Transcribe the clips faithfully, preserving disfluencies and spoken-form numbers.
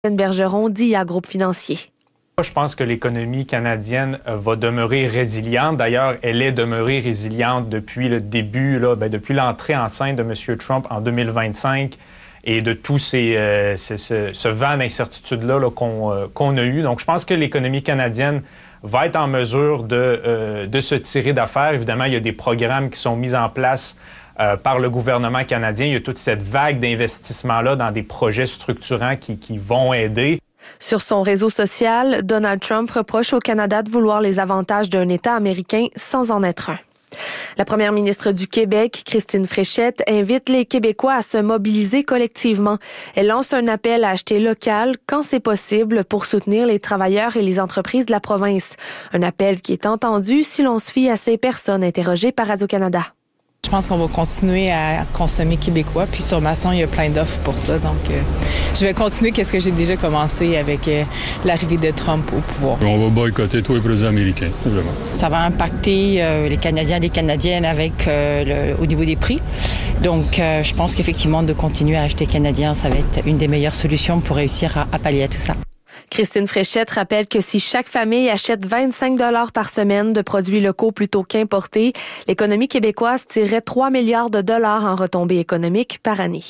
Bergeron dit à Groupe Financier. Je pense que l'économie canadienne va demeurer résiliente. D'ailleurs, elle est demeurée résiliente depuis le début, là, bien, depuis l'entrée en scène de M. Trump en deux mille vingt-cinq et de tout ces, euh, ces, ce, ce vent d'incertitude-là là, qu'on, euh, qu'on a eu. Donc, je pense que l'économie canadienne va être en mesure de, euh, de se tirer d'affaire. Évidemment, il y a des programmes qui sont mis en place euh, par le gouvernement canadien. Il y a toute cette vague d'investissement-là dans des projets structurants qui, qui vont aider. Sur son réseau social, Donald Trump reproche au Canada de vouloir les avantages d'un État américain sans en être un. La première ministre du Québec, Christine Fréchette, invite les Québécois à se mobiliser collectivement. Elle lance un appel à acheter local quand c'est possible pour soutenir les travailleurs et les entreprises de la province. Un appel qui est entendu si l'on se fie à ces personnes interrogées par Radio-Canada. Je pense qu'on va continuer à consommer québécois, puis sur Masson, il y a plein d'offres pour ça. Donc, euh, je vais continuer qu'est-ce que j'ai déjà commencé avec euh, l'arrivée de Trump au pouvoir. On va boycotter tous les produits américains, simplement. Ça va impacter euh, les Canadiens et les Canadiennes avec, euh, le, au niveau des prix. Donc, euh, je pense qu'effectivement, de continuer à acheter canadien, ça va être une des meilleures solutions pour réussir à, à pallier à tout ça. Christine Fréchette rappelle que si chaque famille achète vingt-cinq dollars par semaine de produits locaux plutôt qu'importés, l'économie québécoise tirerait trois milliards de dollars en retombées économiques par année.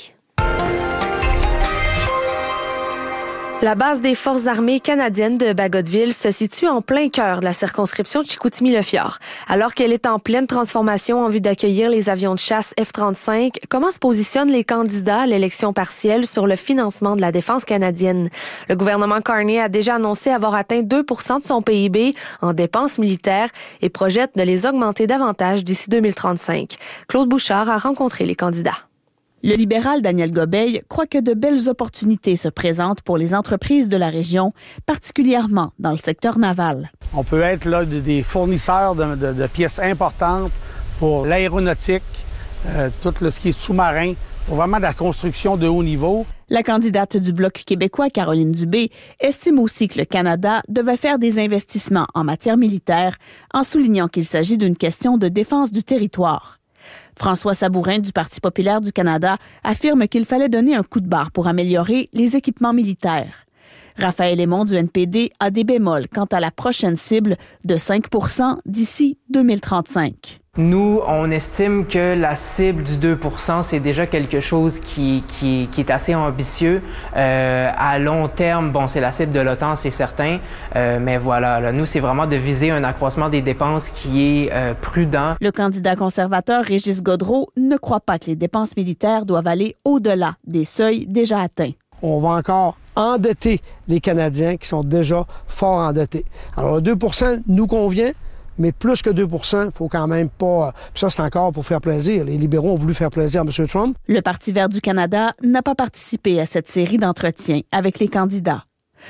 La base des Forces armées canadiennes de Bagotville se situe en plein cœur de la circonscription de Chicoutimi-Le-Fjord. Alors qu'elle est en pleine transformation en vue d'accueillir les avions de chasse F trente-cinq, comment se positionnent les candidats à l'élection partielle sur le financement de la défense canadienne? Le gouvernement Carney a déjà annoncé avoir atteint deux pour cent de son P I B en dépenses militaires et projette de les augmenter davantage d'ici deux mille trente-cinq. Claude Bouchard a rencontré les candidats. Le libéral Daniel Gobeil croit que de belles opportunités se présentent pour les entreprises de la région, particulièrement dans le secteur naval. On peut être là des fournisseurs de, de, de pièces importantes pour l'aéronautique, euh, tout le, ce qui est sous-marin, pour vraiment de la construction de haut niveau. La candidate du Bloc québécois, Caroline Dubé, estime aussi que le Canada devait faire des investissements en matière militaire, en soulignant qu'il s'agit d'une question de défense du territoire. François Sabourin du Parti populaire du Canada affirme qu'il fallait donner un coup de barre pour améliorer les équipements militaires. Raphaël Aymon du N P D a des bémols quant à la prochaine cible de cinq pour cent d'ici deux mille trente-cinq. Nous, on estime que la cible du deux pour cent, c'est déjà quelque chose qui, qui, qui est assez ambitieux. Euh, à long terme, bon, c'est la cible de l'OTAN, c'est certain, euh, mais voilà, là, nous, c'est vraiment de viser un accroissement des dépenses qui est euh, prudent. Le candidat conservateur Régis Gaudreault ne croit pas que les dépenses militaires doivent aller au-delà des seuils déjà atteints. On va encore endetter les Canadiens qui sont déjà fort endettés. Alors, le deux pour cent nous convient, mais plus que deux pour cent, il ne faut quand même pas... Ça, c'est encore pour faire plaisir. Les libéraux ont voulu faire plaisir à M. Trump. Le Parti vert du Canada n'a pas participé à cette série d'entretiens avec les candidats.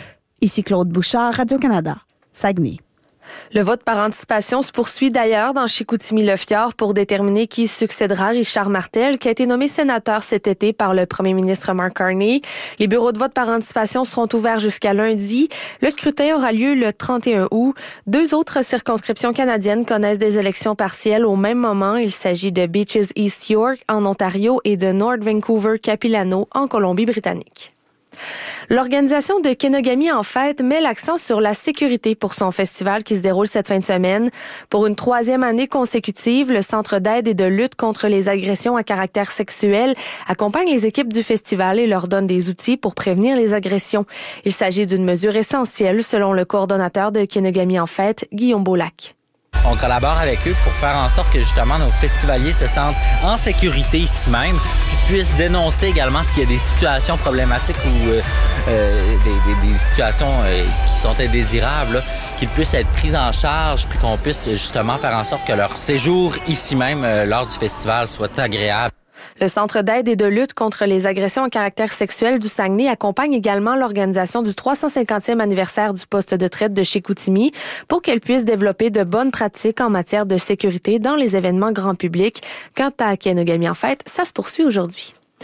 Ici Claude Bouchard, Radio-Canada, Saguenay. Le vote par anticipation se poursuit d'ailleurs dans Chicoutimi-Le-Fjord pour déterminer qui succédera Richard Martel, qui a été nommé sénateur cet été par le premier ministre Mark Carney. Les bureaux de vote par anticipation seront ouverts jusqu'à lundi. Le scrutin aura lieu le trente et un août. Deux autres circonscriptions canadiennes connaissent des élections partielles au même moment. Il s'agit de Beaches East York en Ontario et de North Vancouver-Capilano en Colombie-Britannique. L'organisation de Kenogami en fête met l'accent sur la sécurité pour son festival qui se déroule cette fin de semaine. Pour une troisième année consécutive, le Centre d'aide et de lutte contre les agressions à caractère sexuel accompagne les équipes du festival et leur donne des outils pour prévenir les agressions. Il s'agit d'une mesure essentielle selon le coordonnateur de Kenogami en fête, Guillaume Beaulac. On collabore avec eux pour faire en sorte que justement nos festivaliers se sentent en sécurité ici même, puis puissent dénoncer également s'il y a des situations problématiques ou euh, euh, des, des, des situations euh, qui sont indésirables, là, qu'ils puissent être pris en charge, puis qu'on puisse justement faire en sorte que leur séjour ici même euh, lors du festival soit agréable. Le Centre d'aide et de lutte contre les agressions à caractère sexuel du Saguenay accompagne également l'organisation du trois cent cinquantième anniversaire du poste de traite de Chicoutimi pour qu'elle puisse développer de bonnes pratiques en matière de sécurité dans les événements grand public. Quant à Kenogami en fête, ça se poursuit aujourd'hui.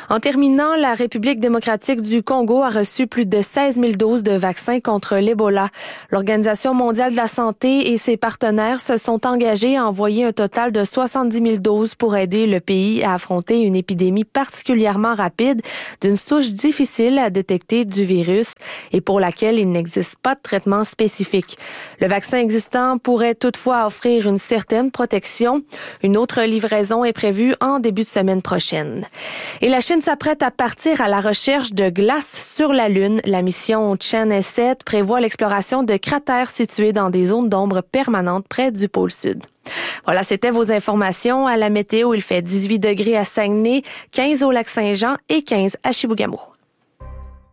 En terminant, la République démocratique du Congo a reçu plus de seize mille doses de vaccins contre l'Ebola. L'Organisation mondiale de la santé et ses partenaires se sont engagés à envoyer un total de soixante-dix mille doses pour aider le pays à affronter une épidémie particulièrement rapide d'une souche difficile à détecter du virus et pour laquelle il n'existe pas de traitement spécifique. Le vaccin existant pourrait toutefois offrir une certaine protection. Une autre livraison est prévue en début de semaine prochaine. Et la Chine s'apprête à partir à la recherche de glace sur la Lune. La mission Chen sept prévoit l'exploration de cratères situés dans des zones d'ombre permanentes près du pôle sud. Voilà, c'était vos informations. À la météo, il fait dix-huit degrés à Saguenay, quinze au Lac-Saint-Jean et quinze à Chibougamau.